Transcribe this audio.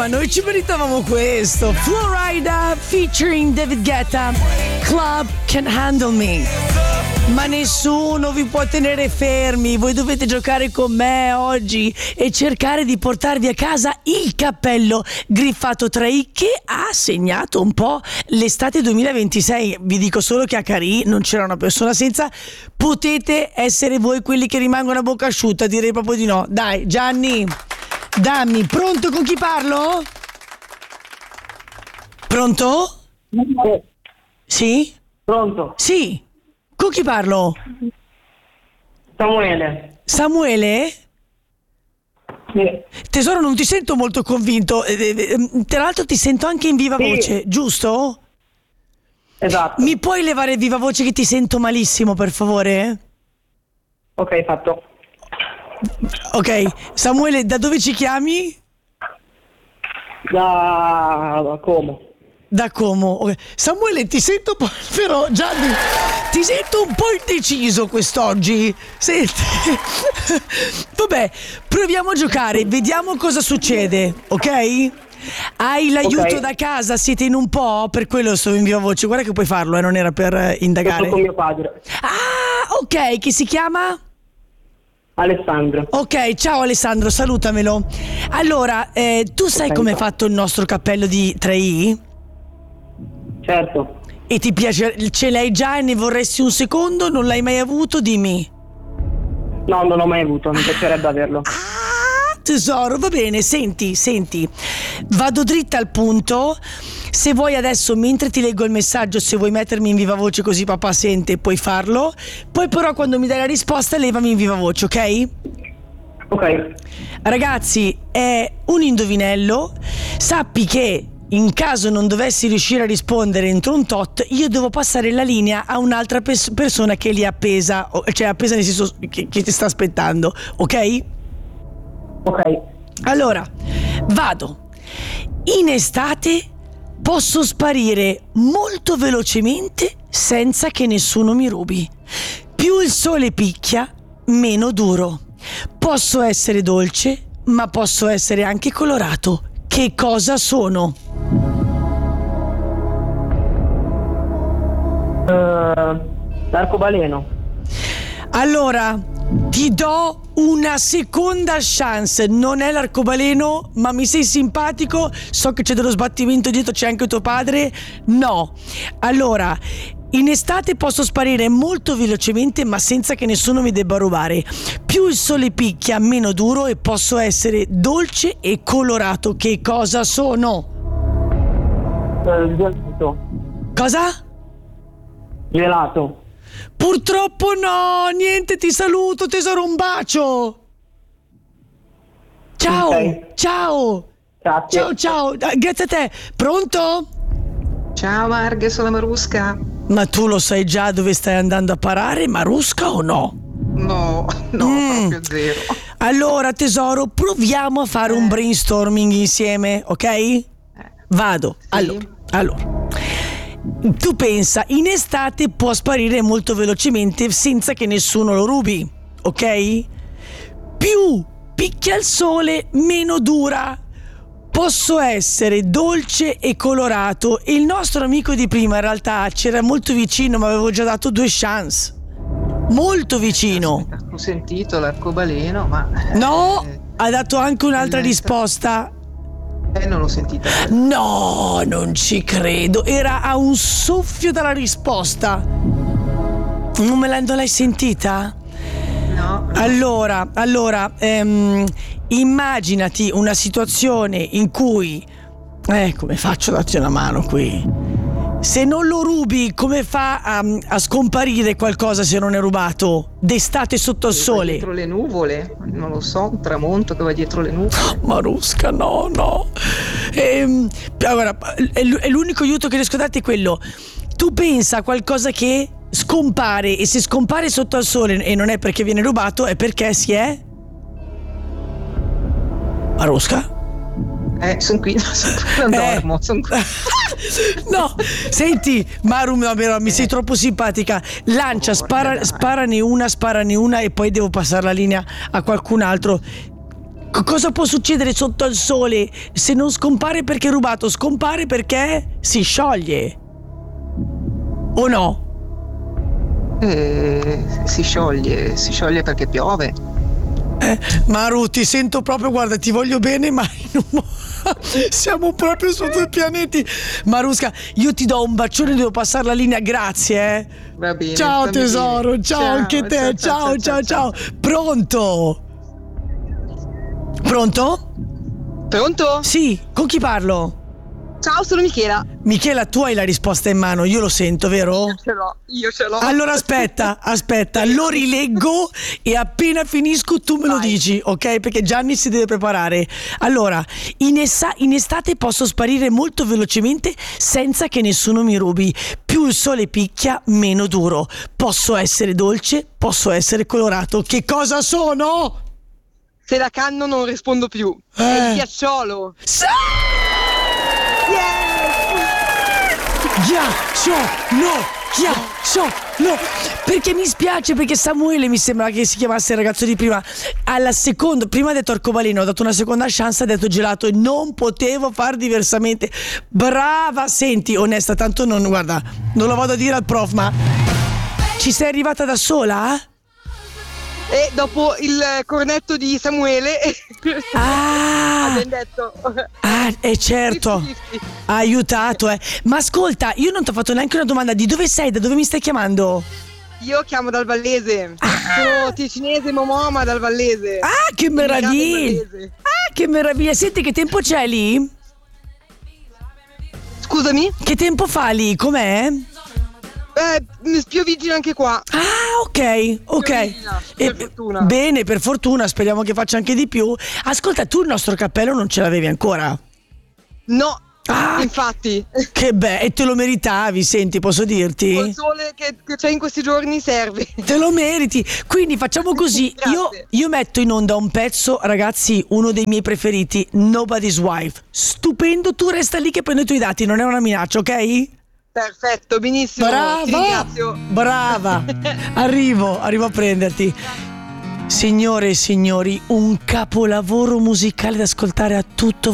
ma noi ci meritavamo questo. Florida featuring David Guetta, Club Can Handle Me. Ma nessuno vi può tenere fermi, voi dovete giocare con me oggi e cercare di portarvi a casa il cappello griffato 3i che ha segnato un po' l'estate 2026. Vi dico solo che a Carì non c'era una persona senza. Potete essere voi quelli che rimangono a bocca asciutta, direi proprio di no. Dai, Gianni, dammi, pronto, con chi parlo? Pronto? Sì? Pronto? Sì. Con chi parlo? Samuele. Samuele? Sì. Tesoro, non ti sento molto convinto. Tra l'altro ti sento anche in viva voce, giusto? Esatto. Mi puoi levare il viva voce che ti sento malissimo, per favore? Ok, fatto. Ok, Samuele, da dove ci chiami? Da Como. Da Como. Okay. Samuele, ti sento però Gianni, ti sento un po' indeciso quest'oggi. Senti. Vabbè, proviamo a giocare, vediamo cosa succede, ok? Hai l'aiuto da casa? Siete in un po'? Per quello sto in viva voce. Guarda che puoi farlo, non era per indagare. Sto con mio padre. Ah, ok, che si chiama? Alessandro. Ok, ciao Alessandro, salutamelo. Allora, tu sai come è fatto il nostro cappello di 3i? Certo. E ti piace? Ce l'hai già e ne vorresti un secondo? Non l'hai mai avuto? Dimmi. No, non l'ho mai avuto, mi piacerebbe averlo. Ah, tesoro, va bene, senti, vado dritta al punto. Se vuoi adesso, mentre ti leggo il messaggio, se vuoi mettermi in viva voce così papà sente, puoi farlo. Poi però quando mi dai la risposta levami in viva voce, ok? Ok. Ragazzi, è un indovinello. Sappi che in caso non dovessi riuscire a rispondere entro un tot, io devo passare la linea a un'altra persona che li è appesa, cioè appesa nel senso che ti sta aspettando, ok? Ok. Allora, vado. In estate posso sparire molto velocemente senza che nessuno mi rubi. Più il sole picchia, meno duro. Posso essere dolce, ma posso essere anche colorato. Che cosa sono? L'arcobaleno. Allora, ti do una seconda chance. Non è l'arcobaleno, ma mi sei simpatico. So che c'è dello sbattimento dietro, c'è anche tuo padre. No. Allora, in estate posso sparire molto velocemente, ma senza che nessuno mi debba rubare. Più il sole picchia, meno duro, e posso essere dolce e colorato. Che cosa sono? Gelato. Cosa? Gelato. Purtroppo no, niente, ti saluto tesoro, un bacio. Ciao, Ok. ciao. Grazie. Ciao, grazie a te. Pronto? Ciao Marghe, sono Marusca. Ma tu lo sai già dove stai andando a parare, Marusca, o no? No, proprio zero. Allora tesoro, proviamo a fare un brainstorming insieme, ok? Vado. Sì. Allora. Tu pensa, in estate può sparire molto velocemente senza che nessuno lo rubi, ok? Più picchia il sole, meno dura. Posso essere dolce e colorato. E il nostro amico di prima in realtà c'era molto vicino, ma avevo già dato 2 chance. Molto vicino. Aspetta, ho sentito l'arcobaleno, ma... No, ha dato anche un'altra risposta. Non l'ho sentita. No, non ci credo. Era a un soffio dalla risposta. Non l'hai sentita? No. Allora, immaginati una situazione in cui come faccio a darti una mano qui? Se non lo rubi, come fa a scomparire qualcosa se non è rubato? D'estate sotto il sole. Dietro le nuvole, non lo so, un tramonto che va dietro le nuvole. Marusca, no. Allora, è l'unico aiuto che riesco a darti è quello. Tu pensa a qualcosa che scompare, e se scompare sotto al sole e non è perché viene rubato, è perché si è... Marusca? Sono qui, non dormo, sono qui. No, senti Maru, mi sei troppo simpatica. Lancia, sparane una e poi devo passare la linea a qualcun altro. Cosa può succedere sotto al sole? Se non scompare perché è rubato, scompare perché si scioglie. O no? Si scioglie perché piove. Maru, ti sento proprio, guarda, ti voglio bene, ma siamo proprio su due pianeti. Marusca, io ti do un bacione, devo passare la linea, grazie. Va bene. Ciao tesoro, bene. ciao anche te, ciao. Pronto? Pronto? Sì, con chi parlo? Ciao, sono Michela. Michela, tu hai la risposta in mano, io lo sento, vero? Io ce l'ho. Allora aspetta, lo rileggo e appena finisco tu me lo dici, ok? Perché Gianni si deve preparare. Allora, in estate posso sparire molto velocemente senza che nessuno mi rubi. Più il sole picchia, meno duro. Posso essere dolce, posso essere colorato. Che cosa sono? Se la canno non rispondo più. È il ghiacciolo. Sì! Ghiacciolo. Perché mi spiace, perché Samuele, mi sembra che si chiamasse il ragazzo di prima, prima ha detto arcobaleno, ho dato una seconda chance, ha detto gelato e non potevo far diversamente. Brava, senti, onesta, tanto non lo vado a dire al prof, ma ci sei arrivata da sola? E dopo il cornetto di Samuele abbiamo detto certo, ha aiutato, ma ascolta, io non ti ho fatto neanche una domanda. Di dove sei? Da dove mi stai chiamando? Io chiamo dal Vallese. Sono ticinese Momoma dal Vallese. Che meraviglia. Che meraviglia. Senti, che tempo c'è lì? Scusami? Che tempo fa lì? Com'è? Piovigina anche qua. Ok. Per fortuna. Bene, per fortuna, speriamo che faccia anche di più. Ascolta, tu il nostro cappello non ce l'avevi ancora? No, infatti. Che bello, e te lo meritavi, senti, posso dirti? Col sole che c'è in questi giorni serve. Te lo meriti. Quindi facciamo così. Io metto in onda un pezzo, ragazzi, uno dei miei preferiti, Nobody's Wife. Stupendo, tu resta lì che prendo i tuoi dati, non è una minaccia, ok? Perfetto, benissimo. Ti ringrazio. Brava. Arrivo a prenderti. Signore e signori, un capolavoro musicale da ascoltare a tutto